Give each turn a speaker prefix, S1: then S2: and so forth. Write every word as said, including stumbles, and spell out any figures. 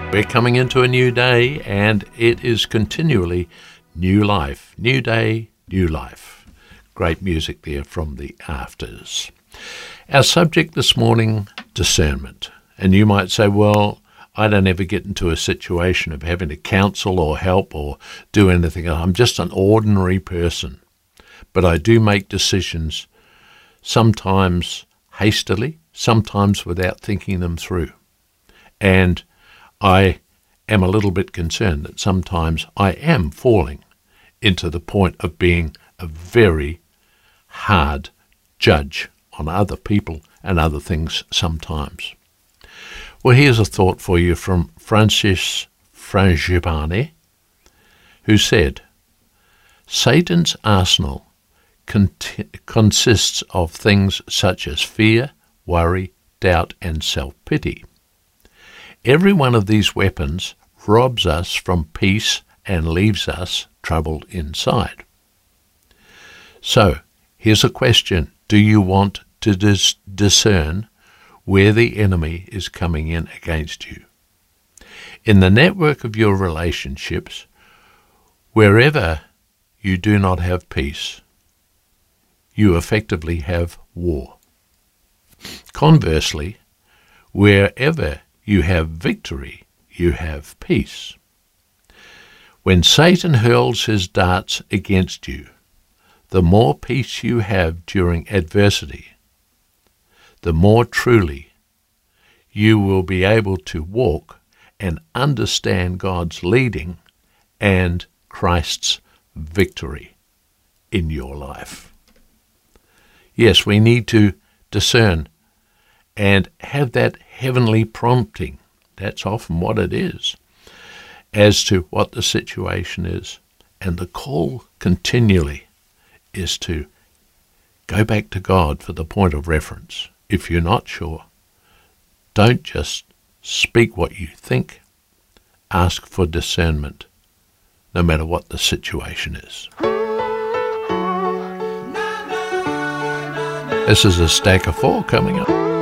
S1: We're coming into a new day, and it is continually new life. New day, new life. Great music there from the Afters. Our subject this morning, discernment. And you might say, well, I don't ever get into a situation of having to counsel or help or do anything. I'm just an ordinary person. But I do make decisions, sometimes hastily, sometimes without thinking them through. And I am a little bit concerned that sometimes I am falling into the point of being a very hard judge on other people and other things sometimes. Well, here's a thought for you from Francis Frangipane, who said, Satan's arsenal cont- consists of things such as fear, worry, doubt, and self-pity. Every one of these weapons robs us from peace and leaves us troubled inside. So, here's a question. Do you want to dis- discern where the enemy is coming in against you? In the network of your relationships, wherever you do not have peace, you effectively have war. Conversely, wherever you have victory, you have peace. When Satan hurls his darts against you, the more peace you have during adversity, the more truly you will be able to walk and understand God's leading and Christ's victory in your life. Yes, we need to discern and have that heavenly prompting. That's often what it is, as to what the situation is. And the call continually is to go back to God for the point of reference. If you're not sure, don't just speak what you think. Ask for discernment, no matter what the situation is. This is a stack of four coming up.